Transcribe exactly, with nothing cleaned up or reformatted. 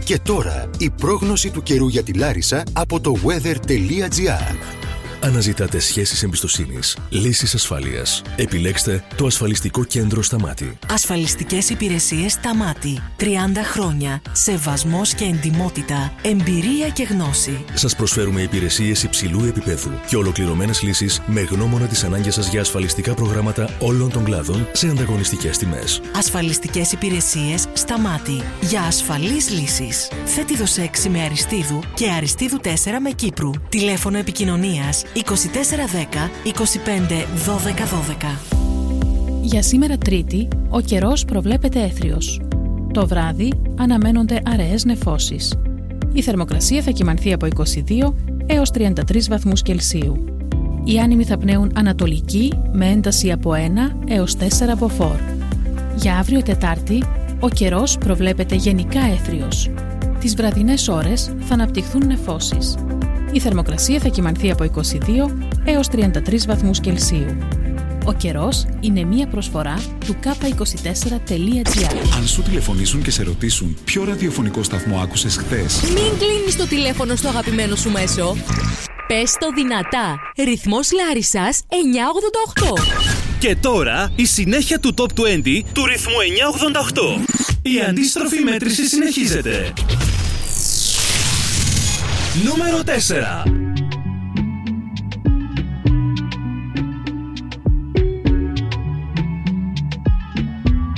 Και τώρα η πρόγνωση του καιρού για τη Λάρισα από το weather τελεία gr. Αναζητάτε σχέσεις εμπιστοσύνης, λύσεις ασφάλειας. Επιλέξτε το ασφαλιστικό κέντρο Σταμάτη. Ασφαλιστικές υπηρεσίες Σταμάτη. τριάντα χρόνια. Σεβασμός και εντιμότητα. Εμπειρία και γνώση. Σας προσφέρουμε υπηρεσίες υψηλού επίπεδου και ολοκληρωμένες λύσεις με γνώμονα τις ανάγκες σας για ασφαλιστικά προγράμματα όλων των κλάδων σε ανταγωνιστικές τιμές. Ασφαλιστικές υπηρεσίες Σταμάτη. Για ασφαλείς λύσεις. Θέτιδος έξι με Αριστείδου και Αριστείδου τέσσερα με Κύπρου. Τηλέφωνο επικοινωνίας είκοσι τέσσερα δέκα είκοσι πέντε δώδεκα δώδεκα. Για σήμερα Τρίτη, ο καιρός προβλέπεται έθριος. Το βράδυ αναμένονται αραιές νεφώσεις. Η θερμοκρασία θα κυμανθεί από είκοσι δύο έως τριάντα τρεις βαθμούς Κελσίου. Οι άνεμοι θα πνέουν ανατολική με ένταση από ένα έως τέσσερα μποφόρ. Για αύριο Τετάρτη, ο καιρός προβλέπεται γενικά έθριος. Τις βραδινές ώρες θα αναπτυχθούν νεφώσεις. Η θερμοκρασία θα κυμανθεί από είκοσι δύο έως τριάντα τρεις βαθμούς Κελσίου. Ο καιρός είναι μία προσφορά του κάπα είκοσι τέσσερα τελεία gr. Αν σου τηλεφωνήσουν και σε ρωτήσουν ποιο ραδιοφωνικό σταθμό άκουσες χθες, μην κλείνεις το τηλέφωνο στο αγαπημένο σου μέσο. Πες το δυνατά. Ρυθμός Λάρισσας εννιακόσια ογδόντα οκτώ. Και τώρα η συνέχεια του Top είκοσι του ρυθμού εννιακόσια ογδόντα οκτώ. Η αντίστροφη μέτρηση συνεχίζεται. Νούμερο τέσσερα.